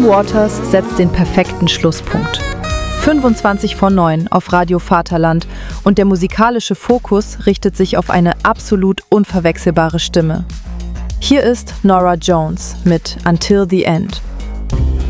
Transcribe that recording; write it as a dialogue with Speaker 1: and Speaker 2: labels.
Speaker 1: Waters setzt den perfekten Schlusspunkt. 25 von 9 auf Radio Vaterland und der musikalische Fokus richtet sich auf eine absolut unverwechselbare Stimme. Hier ist Norah Jones mit Until the End.